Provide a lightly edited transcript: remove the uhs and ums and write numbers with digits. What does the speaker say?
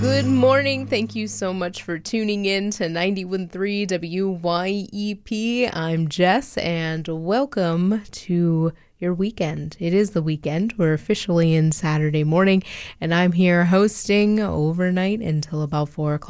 Good morning. Thank you so much for tuning in to 91.3 WYEP. I'm Jess, and welcome to your weekend. It is the weekend. We're officially in Saturday morning, and I'm here hosting overnight until about 4 o'clock